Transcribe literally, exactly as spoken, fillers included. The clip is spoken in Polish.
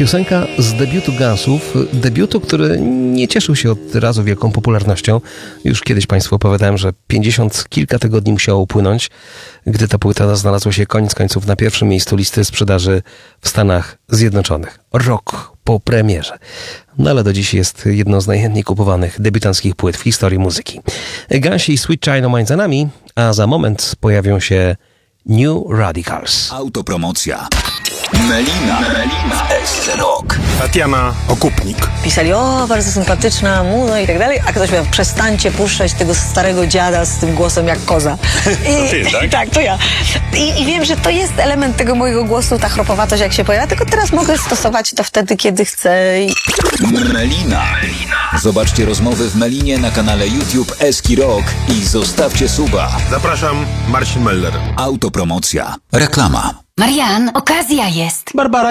Piosenka z debiutu Gunsów, debiutu, który nie cieszył się od razu wielką popularnością. Już kiedyś Państwu opowiadałem, że pięćdziesiąt kilka tygodni musiało upłynąć, gdy ta płyta znalazła się koniec końców na pierwszym miejscu listy sprzedaży w Stanach Zjednoczonych. Rok po premierze. No ale do dziś jest jedną z najchętniej kupowanych debiutanckich płyt w historii muzyki. Gunsi i Sweet Child O' Mine za nami, a za moment pojawią się New Radicals. Autopromocja. Melina, Melina, S C Rock. Tatiana Okupnik. Pisali, o, bardzo sympatyczna muza i tak dalej, a ktoś mówił, przestańcie puszczać tego starego dziada z tym głosem jak koza. I, ty, tak? tak, to ja. I, I wiem, że to jest element tego mojego głosu, ta chropowatość jak się pojawia, tylko teraz mogę stosować to wtedy, kiedy chcę. I... Melina. Zobaczcie rozmowy w Melinie na kanale YouTube Eski Rock i zostawcie suba. Zapraszam, Marcin Meller. Autopromocja. Reklama. Marian, okazja jest. Barbara,